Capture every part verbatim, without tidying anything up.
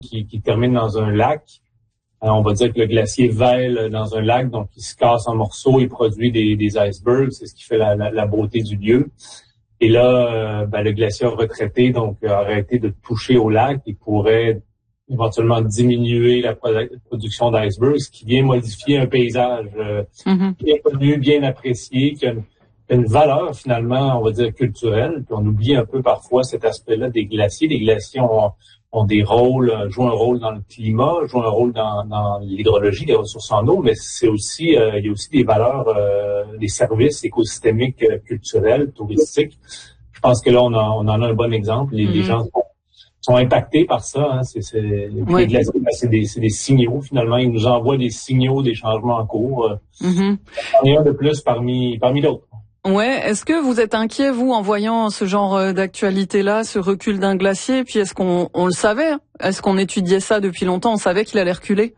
qui, qui termine dans un lac. Euh, on va dire que le glacier vêle dans un lac, donc il se casse en morceaux, il produit des, des icebergs, c'est ce qui fait la, la, la beauté du lieu. Et là, euh, ben, le glacier a retraité, donc a arrêté de toucher au lac. Il pourrait éventuellement diminuer la production d'icebergs, ce qui vient modifier un paysage euh, mm-hmm. bien connu, bien apprécié, qui a une, une valeur finalement, on va dire, culturelle. Puis on oublie un peu parfois cet aspect-là des glaciers. Les glaciers ont, ont des rôles, jouent un rôle dans le climat, jouent un rôle dans, dans l'hydrologie, les ressources en eau, mais c'est aussi, euh, il y a aussi des valeurs, euh, des services écosystémiques, euh, culturels, touristiques. Je pense que là, on, a, on en a un bon exemple. Les, mm-hmm. les gens sont, sont impactés par ça. Hein. C'est, c'est, oui. les glaciers, ben, c'est, des, c'est des signaux, finalement. Ils nous envoient des signaux des changements en cours. Mm-hmm. Il y en a un de plus parmi, parmi d'autres. Ouais, est-ce que vous êtes inquiet, vous, en voyant ce genre d'actualité-là, ce recul d'un glacier? Puis est-ce qu'on on le savait? Est-ce qu'on étudiait ça depuis longtemps? On savait qu'il allait reculer?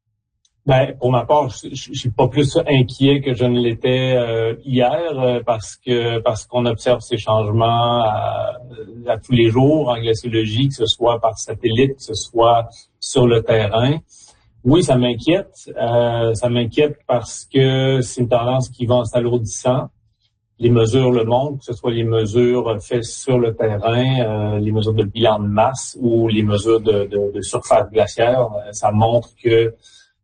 Ben, pour ma part, je, je, je suis pas plus inquiet que je ne l'étais euh, hier, euh, parce que parce qu'on observe ces changements à, à tous les jours en glaciologie, que ce soit par satellite, que ce soit sur le terrain. Oui, ça m'inquiète. Euh, ça m'inquiète parce que c'est une tendance qui va en s'alourdissant. Les mesures le montrent, que ce soit les mesures faites sur le terrain, euh, les mesures de bilan de masse ou les mesures de, de, de surface glaciaire, euh, ça montre que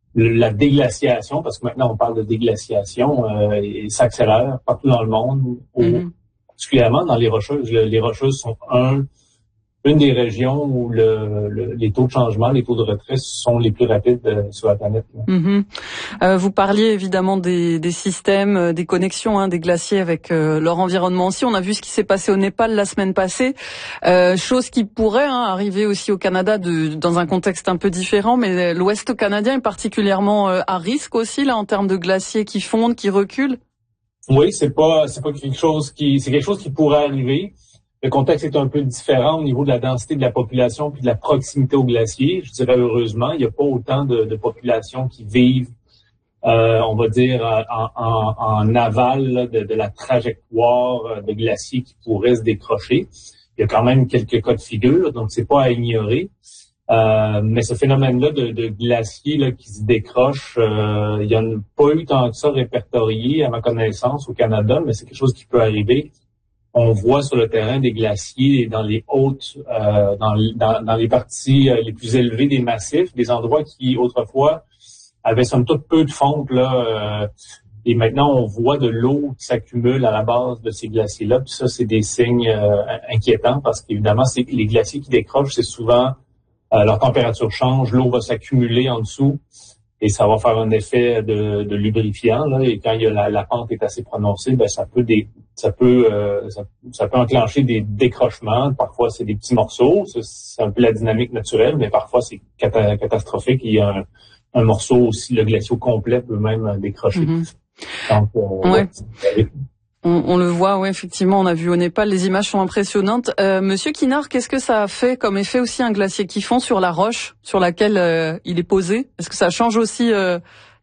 la déglaciation, parce que maintenant on parle de déglaciation, euh, s'accélère partout dans le monde, mm-hmm. particulièrement dans les Rocheuses. Les Rocheuses sont un, une des régions où le, le, les taux de changement, les taux de retrait sont les plus rapides euh, sur la planète. Mm-hmm. Euh, vous parliez évidemment des, des systèmes, des connexions hein, des glaciers avec euh, leur environnement aussi. On a vu ce qui s'est passé au Népal la semaine passée, euh, chose qui pourrait hein, arriver aussi au Canada de, dans un contexte un peu différent, mais l'Ouest canadien est particulièrement euh, à risque aussi là en termes de glaciers qui fondent, qui reculent. Oui, c'est pas c'est pas quelque chose qui c'est quelque chose qui pourrait arriver. Le contexte est un peu différent au niveau de la densité de la population puis de la proximité au glacier. Je dirais heureusement, il n'y a pas autant de, de populations qui vivent, euh, on va dire, en, en, en aval là, de, de la trajectoire de glacier qui pourrait se décrocher. Il y a quand même quelques cas de figure, donc c'est pas à ignorer. Euh, mais ce phénomène-là de, de glacier là, qui se décroche, euh, il n'y en a pas eu tant que ça répertorié à ma connaissance au Canada, mais c'est quelque chose qui peut arriver. On voit sur le terrain des glaciers dans les hautes, euh, dans, dans, dans les parties euh, les plus élevées des massifs, des endroits qui autrefois avaient somme toute peu de fonte là, euh, et maintenant on voit de l'eau qui s'accumule à la base de ces glaciers-là. Puis ça, c'est des signes euh, inquiétants parce qu'évidemment, c'est les glaciers qui décrochent, c'est souvent euh, leur température change, l'eau va s'accumuler en dessous. Et ça va faire un effet de, de lubrifiant là. Et quand il y a la, la pente est assez prononcée, ben ça peut des, ça peut, euh, ça, ça peut enclencher des décrochements. Parfois c'est des petits morceaux, c'est, c'est un peu la dynamique naturelle, mais parfois c'est cata- catastrophique. Il y a un, un morceau aussi, le glacier complet peut même décrocher. Mm-hmm. Donc, euh, ouais. Ouais, On, on le voit, oui, effectivement, on a vu au Népal, les images sont impressionnantes. Euh, Monsieur Kinard, qu'est-ce que ça a fait comme effet aussi un glacier qui fond sur la roche sur laquelle euh, il est posé? Est-ce que ça change aussi euh,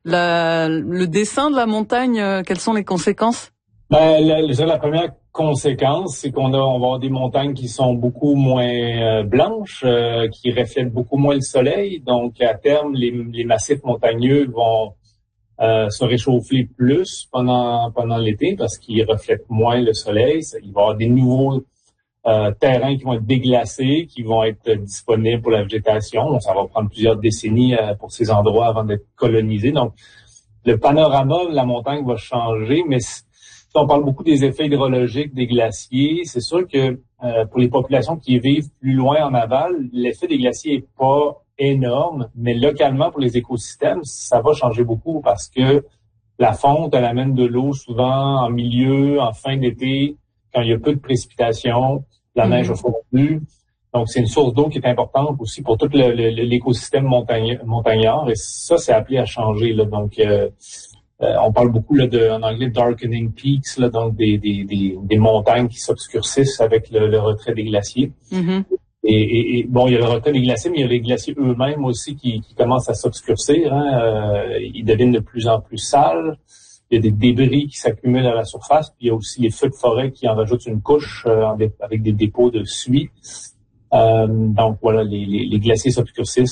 la, le dessin de la montagne? euh, Quelles sont les conséquences? Ben, la, la première conséquence, c'est qu'on a, on va avoir des montagnes qui sont beaucoup moins euh, blanches, euh, qui reflètent beaucoup moins le soleil. Donc, à terme, les, les massifs montagneux vont Euh, se réchauffer plus pendant pendant l'été parce qu'ils reflètent moins le soleil. Il va y avoir des nouveaux euh, terrains qui vont être déglacés, qui vont être disponibles pour la végétation. Donc, ça va prendre plusieurs décennies euh, pour ces endroits avant d'être colonisés. Donc, le panorama de la montagne va changer, mais si on parle beaucoup des effets hydrologiques des glaciers, c'est sûr que euh, pour les populations qui vivent plus loin en aval, l'effet des glaciers est pas énorme, mais localement pour les écosystèmes, ça va changer beaucoup parce que la fonte, elle amène de l'eau souvent en milieu, en fin d'été, quand il y a peu de précipitations, la mmh. neige a fondu. Donc, c'est une source d'eau qui est importante aussi pour tout le, le, l'écosystème montagne, montagnard et ça, c'est appelé à changer. Là. Donc, euh, euh, on parle beaucoup là, de, en anglais, darkening peaks, là, donc des, des, des, des montagnes qui s'obscurcissent avec le, le retrait des glaciers. Mmh. Et, et, et bon, il y a le retrait des glaciers, mais il y a les glaciers eux-mêmes aussi qui, qui commencent à s'obscurcir. Hein. Euh, ils deviennent de plus en plus sales. Il y a des débris qui s'accumulent à la surface. Puis il y a aussi les feux de forêt qui en rajoutent une couche euh, avec des dépôts de suie. Euh, donc voilà, les, les, les glaciers s'obscurcissent.